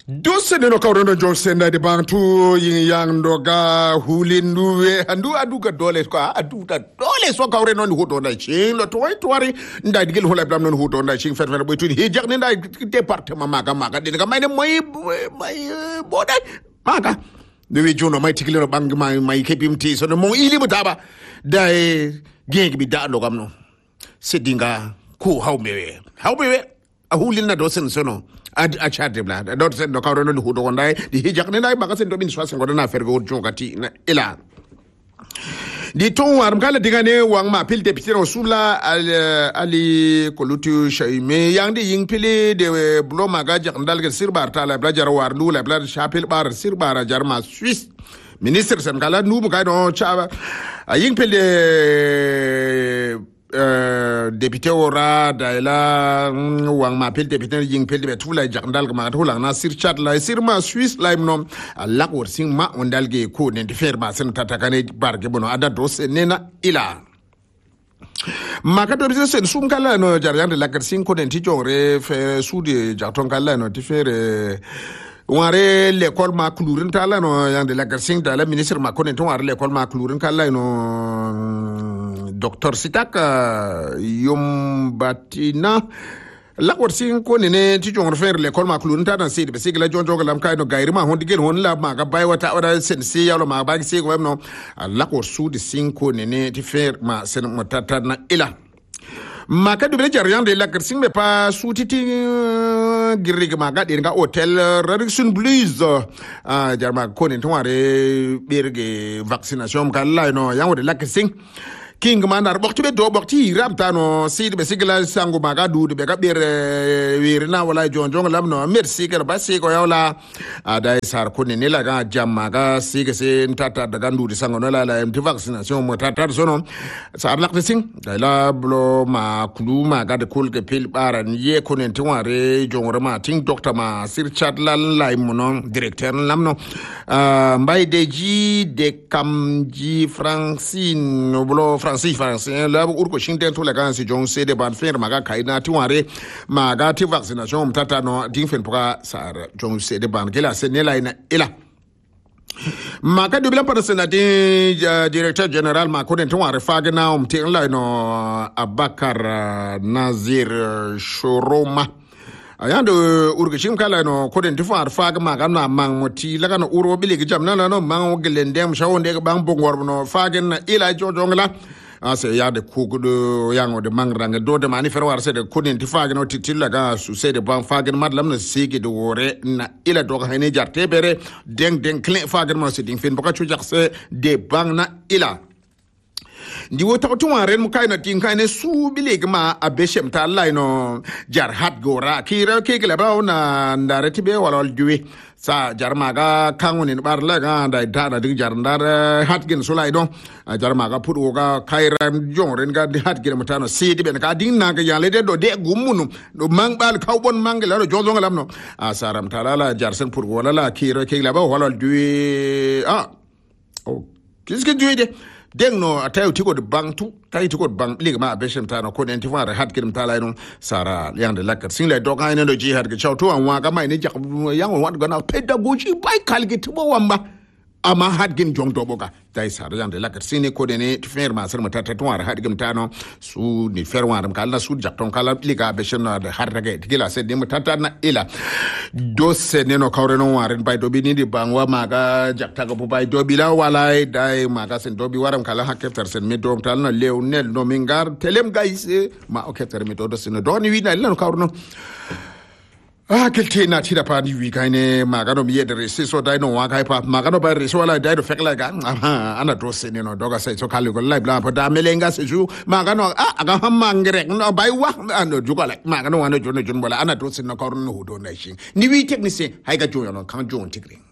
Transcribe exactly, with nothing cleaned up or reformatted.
Dose no kaurono josenda de bantu yin yang doga hulinduwe andu aduga dole ko aduga dole so kawre non hudo na chin lo toy toari nda digel hola blam non hudo na chin fer fer boy tudi he jak ne nda département maga maga de ga mayne moy may boday maga de wi jono may tikilo bang may may kepimti so no mo ili mutaba dai geng bi da logam no sedinga ku hawmewe hawmewe a hulina do sen sono ad a charde bla dot sen do kawro no hudo wonday di hijak ne nay baka sen do bin swasa ngona fergo wonjo gati na ila di ton waram kala diga ne wang ma pil deputy rasula ali kolutu shayme yang di ying pili de blo maga jak ndal ge sirbar tala bla jar war nu la bla chapel bar sirbar jar ma Swiss ministre sen kala nu mu kay do cha ying pili Uh, député ora daila wang ma pel député ying pel be tula jakndal ma tula na sir chat la sir ma Swiss la nom lak wor sing ma ondal ge ko ne fer ma sen tatakane barge bono ada do senena ila makato bise sen sum kala no jaryan de lakar sing ko den ti jore fe sudi jakton kala no ti fere ware l'école ma klurin tala no yang de lakar sing tala ministre ma ko ne to ware l'école ma klurin kala no docteur Sitaka Yombatina la korsin ko ne ti jong fer l'école ma klun ta dan sidi be sigla jonjo galam kay no gairi ma hon digel hon la ma ga bay wata wada sen si yalo ma ba gi ko no la kor sudi cinco ne ti fer ma sen mo tata na ila ma ka dubele jar yande la kersin be pa sutiti girig ma ga den ga hotel Radisson Blues a jar ma ko ne to ware berge vaccination ka la no yawo de la kersin king manar bokti be do bokti ramtano sid be sigla sangu maga du be ga ber wirna wala jonjong lamno merci ker basi ko yawla ada sar ko ne la ga jamma ga sige se tata daga ndu sango no la la mti vaccination mo tata sono sar lak sing da la blo ma kulu ma ga de kul ke pil baran ye ko ne tiware jongre ma ting doctor ma sir chat lan lay mo non directeur lamno mbay de ji de kamji francine no blo Francis français la urko shinten to la kan si jon se de ban fer maga kaina ti ware maga ti vaccination mtata no din fen poka sar jon se de ban kela se ne la ina ila maka de bilan parasena de directeur general ma ko den to ware fagna um ti la no Abakar Nazir Shoroma ayando urgishim kala no koden tifar faga maga na mang moti laga no uro bili gijam na no mang gelendem shawonde bang bongor no fagen na ila jojongla ase ya de kugudo yango de mangranga do de mani ferwar se de koden tifaga no titilla ga su se de bang fagen madlam na sigi de wore na ila do ga hene jarte bere deng deng kle fagen ma se ding fen boka chu jakse de bang na ila ndi wota to waren mu kayna tin kayne su bileg ma abeshem ta Allah no jar hat gora kira kegele ba na ndare tibe walol juwi sa jar maga kangoni bar la ga da dada dig jar ndar hat gen sulai don jar maga pudu ga kayra jonren ga hat gen mutano sidi ben ka din na ga yale de do de gumunu do mangbal kawbon mangala do jozo ngalam no asaram talala jar sen pur wala la kira kegele ba walol juwi ah oh kiske juwi de dengno atayo tiko de bangtu tay tiko bang liga ma beshem tano ko den tifare hat kirim tala no sara yande lakar sin le doka ene do jihad ke chawto an wa ga mai ne jak yang wat gana pedagogy bay kalgi tibo wamba ama hat gin jong do boga tay sara yande lakar sin ko den tifere ma sar mata tatwar hat gim tano su ni ferwaram kala su jak ton kala liga beshem na de har rage tigila se dem tata na ila do se ne no kawre no waren bay do bi ni di bangwa maga jak taga bu bay do bi la walay dai maga sen do bi waram kala hakeftar sen mi do tal na lewnel no mingar telem guys ma okeftar mi do do sen do ni wi na lan kawre no ah kelte na tira pa ni wi kaine maga no mi yedere se so dai no wa kai pa maga no ba re so la dai do fek la ga ana do sen no do ga se so kali go live la pa da melenga se ju maga no ah aga hamangre no bay wa ano ju ga la maga no wa no jo no jun bola ana do sen no kawre no do na shi ni wi technicien hay ga jo no kan jo tigri